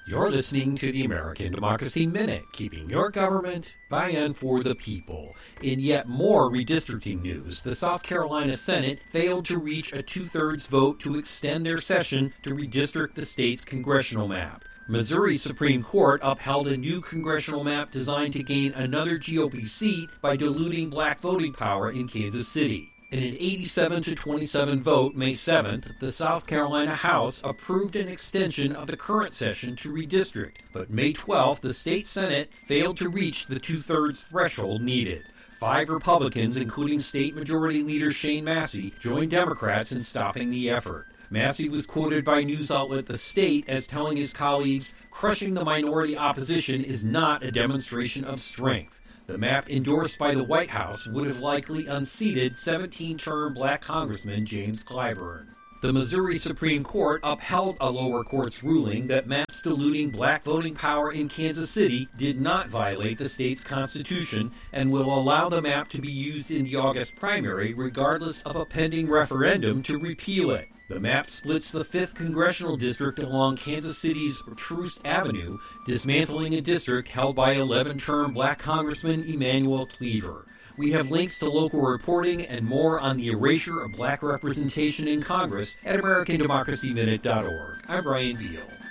You're listening to the American Democracy Minute, keeping your government by and for the people. In yet more redistricting news, the South Carolina Senate failed to reach a two-thirds vote to extend their session to redistrict the state's congressional map. Missouri Supreme Court upheld a new congressional map designed to gain another GOP seat by diluting black voting power in Kansas City. In an 87-27 vote May 7th, the South Carolina House approved an extension of the current session to redistrict, but May 12th, the state Senate failed to reach the two-thirds threshold needed. 5 Republicans, including State Majority Leader Shane Massey, joined Democrats in stopping the effort. Massey was quoted by news outlet The State as telling his colleagues, "Crushing the minority opposition is not a demonstration of strength." The map endorsed by the White House would have likely unseated 17-term black Congressman James Clyburn. The Missouri Supreme Court upheld a lower court's ruling that maps diluting black voting power in Kansas City did not violate the state's constitution and will allow the map to be used in the August primary regardless of a pending referendum to repeal it. The map splits the 5th congressional district along Kansas City's Troost Avenue, dismantling a district held by 11-term black Congressman Emanuel Cleaver. We have links to local reporting and more on the erasure of black representation in Congress at AmericanDemocracyMinute.org. I'm Brian Beal.